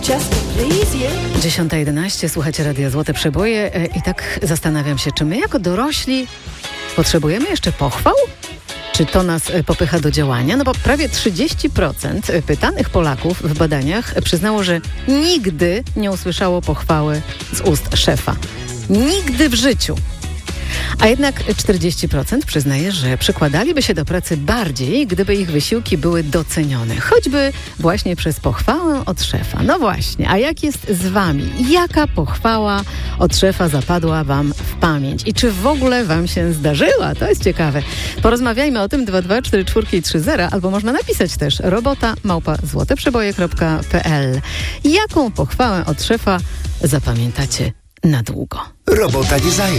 10:11, słuchacie Radia Złote Przeboje i tak zastanawiam się, czy my jako dorośli potrzebujemy jeszcze pochwał? Czy to nas popycha do działania? No bo prawie 30% pytanych Polaków w badaniach przyznało, że nigdy nie usłyszało pochwały z ust szefa. Nigdy w życiu. A jednak 40% przyznaje, że przykładaliby się do pracy bardziej, gdyby ich wysiłki były docenione. Choćby właśnie przez pochwałę od szefa. No właśnie, a jak jest z wami? Jaka pochwała od szefa zapadła wam w pamięć? I czy w ogóle wam się zdarzyła? To jest ciekawe. Porozmawiajmy o tym 2244330, albo można napisać też robota@złoteprzeboje.pl. Jaką pochwałę od szefa zapamiętacie na długo? Robota nie zajmie.